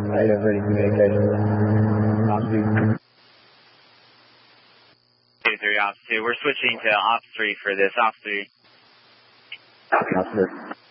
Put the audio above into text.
2-3, Ops 2. We're switching to Ops 3 for this. Ops 3. Copy, Ops 3.